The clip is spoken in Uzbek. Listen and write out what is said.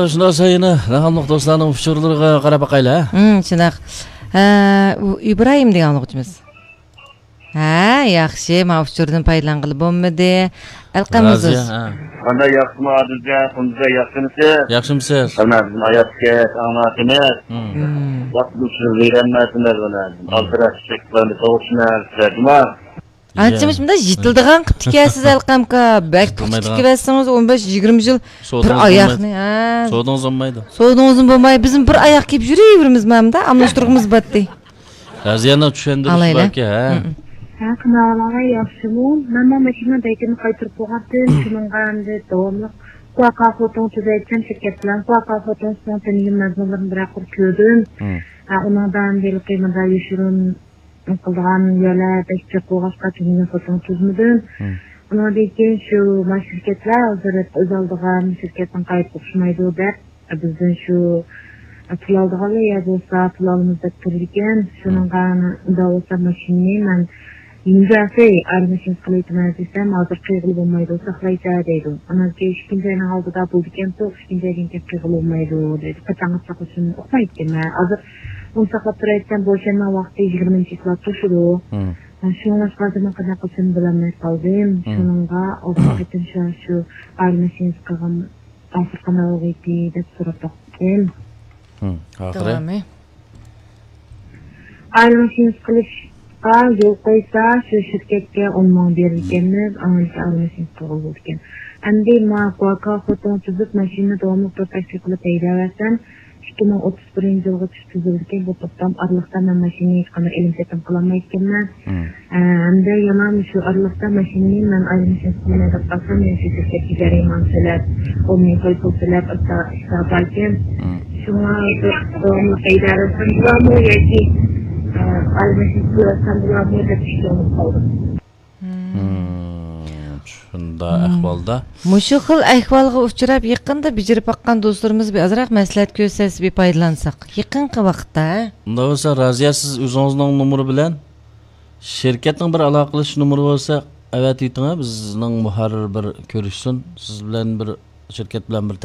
Şuna sayını raqamlıq dostlarının uçurlarına qarab baqayla. Şunaq. İbrahim degan oğucumuz. Yaxşı, ma uçurdan paylanğılı bo'lmadi. Alqamızız. Qanday yaxshimi adizga, qundizga yaxshimisiz? Yaxshimisiz? Ana bizim hayatga anlatimiz. Yaxshi verenməsiniz ona. Altıra çiçeklerini soğuşlar, sədma. Ançımız bunda jitildigan qıp tikəsiz alqamka. Bək tikəvəsiniz 15-20 yıl bir ayaqni. Soğudunuz olmaydı. Soğudunuzun bo'lmay, bizim bir ayaq kiyib yürüyürümüz məmdə, amlaşdırığımız batdı. Raziyana düşəndiriş var ki, Kanallara yaxşımı. Mən məşinə dəykəni qaytırıb boğatdım. Şununğa əmdə davamlıq. Kuaka foton tüzəyəcəm şirkətlərin. Kuaka foton spontaniyum məzmunlarını bırakır köydüm. Onlardan bir qıymada yaşırın qıldığan yerlə bəşcə qoğaşqa tüzünün foton tüzmüdüm. Ona deyken şu şirketlər hazırlık özaldığan şirketin qayıt qoşmaydı o dəb. Bizdən şu pul aldığalı ya olsa pul alımızda tuturken şununğa da olsa maşinini mən İmzası armasınız kılıtmaz desem hazır kıyıqlı olmaydı o saxlayıca deydi. Ana ki işkinci ayının aldı da buldukən soğuk işkinci ayının kıyıqlı olmaydı deydi. Kaçanı saxlasın oxmaydı deme. Hazır onu saxlap duraydıkən boşanma vaxtı 20. çislat tuşudu. Şununla çıkartımın kadar kısını bilemez kaldım. Şununla o vaxtın şu armasınız kığım asır kanalı giydi de sorup bakdım. Ahire? Armasınız kılıç yol qoysa şu şirketke 10 man verilgenimiz analiz almasınız kılılırken. Endi ma kuaka foton tüzüp maşini doğumluk proteksi kılıp eyleversen 2031 yılga tüzülürken bu toptam aralıkta ben maşini hiç kadar elim setim kılamayken endi yaman şu aralıkta maşini ben ayrılmışım sizinle de baksam ya şu şirketki jarayman söylep olmayı koypul söylep yaparken şuna doğumluk eyleversen bulamı ya ki Şunda ahvalda. Muşu xil ahvalga uchrab yaqinda bijirib baqqan do'stlarimiz bir azroq maslahat ko'rsatsa bir foydalansak. Yaqinqi vaqtda. Unda bo'lsa Raziya siz o'zingizning nomeri bilan şirketning bir aloqalash nomeri bo'lsa avat ayting bizning muharrir bir ko'rishsin. Siz bilan bir şirket bilan bir